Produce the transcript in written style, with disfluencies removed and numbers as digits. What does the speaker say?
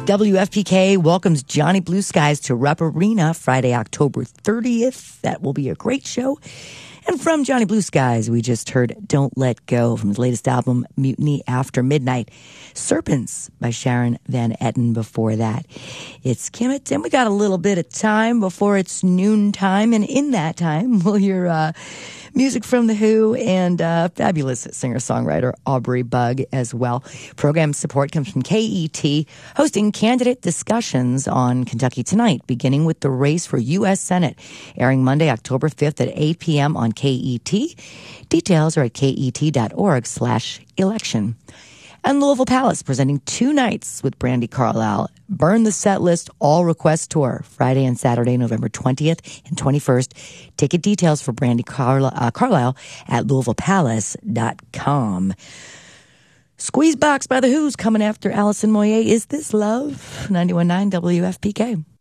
WFPK welcomes Johnny Blue Skies to Rupp Arena Friday, October 30th. That will be a great show. And from Johnny Blue Skies, we just heard Don't Let Go from his latest album, Mutiny After Midnight. Serpents by Sharon Van Etten before that. It's Kimmit, and we got a little bit of time before it's noontime. And in that time, we'll hear music from The Who and fabulous singer-songwriter Aubrey Bugg as well. Program support comes from KET, hosting candidate discussions on Kentucky Tonight, beginning with the race for U.S. Senate, airing Monday, October 5th at 8 p.m. on KET. Details are at ket.org/election. And Louisville Palace presenting 2 nights with Brandi Carlile. Burn the Set List All Request Tour, Friday and Saturday, November 20th and 21st. Ticket details for Brandi Carlile at LouisvillePalace.com. Squeeze Box by The Who's coming after Alison Moyet. Is This Love? 91.9 WFPK.